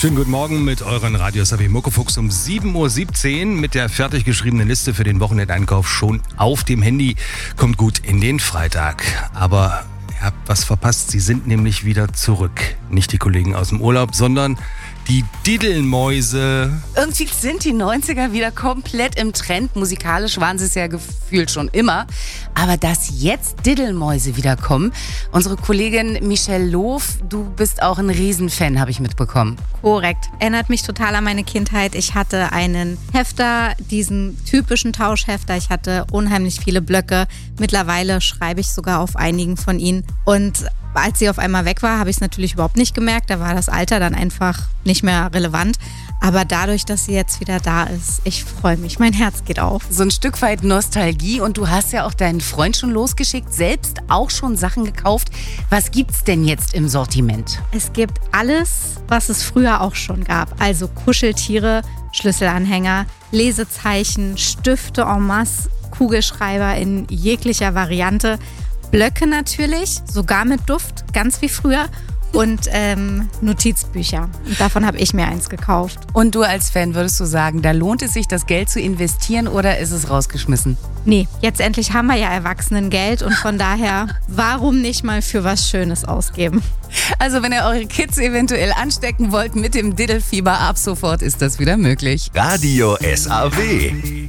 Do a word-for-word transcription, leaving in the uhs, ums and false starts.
Schönen guten Morgen mit euren Radios A W Muckefuchs um sieben Uhr siebzehn mit der fertig geschriebenen Liste für den Wochenendeinkauf schon auf dem Handy. Kommt gut in den Freitag. Aber ihr habt was verpasst, sie sind nämlich wieder zurück. Nicht die Kollegen aus dem Urlaub, sondern die Diddelmäuse. Irgendwie sind die neunziger wieder komplett im Trend. Musikalisch waren sie es ja gefühlt schon immer. Aber dass jetzt Diddelmäuse wiederkommen. Unsere Kollegin Michelle Loof, du bist auch ein Riesenfan, habe ich mitbekommen. Korrekt. Erinnert mich total an meine Kindheit. Ich hatte einen Hefter, diesen typischen Tauschhefter. Ich hatte unheimlich viele Blöcke. Mittlerweile schreibe ich sogar auf einigen von ihnen. Und als sie auf einmal weg war, habe ich es natürlich überhaupt nicht gemerkt. Da war das Alter dann einfach nicht mehr relevant. Aber dadurch, dass sie jetzt wieder da ist, ich freue mich. Mein Herz geht auf. So ein Stück weit Nostalgie. Und du hast ja auch deinen Freund schon losgeschickt, selbst auch schon Sachen gekauft. Was gibt's denn jetzt im Sortiment? Es gibt alles, was es früher auch schon gab. Also Kuscheltiere, Schlüsselanhänger, Lesezeichen, Stifte en masse, Kugelschreiber in jeglicher Variante. Blöcke natürlich, sogar mit Duft, ganz wie früher. Und ähm, Notizbücher. Und davon habe ich mir eins gekauft. Und du als Fan, würdest du sagen, da lohnt es sich, das Geld zu investieren oder ist es rausgeschmissen? Nee, jetzt endlich haben wir ja Erwachsenengeld und von daher, warum nicht mal für was Schönes ausgeben? Also wenn ihr eure Kids eventuell anstecken wollt mit dem Diddelfieber, ab sofort ist das wieder möglich. Radio S A W.